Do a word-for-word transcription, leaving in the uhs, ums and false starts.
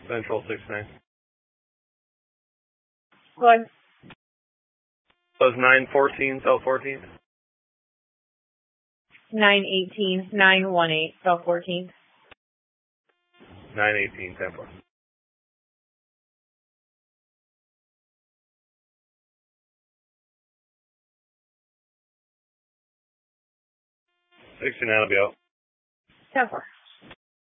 Central six nine. What? So it's nine fourteen, South fourteenth? nine eighteen, nine one eight, South fourteenth. nine eighteen, ten four. sixty-nine will be out. ten four.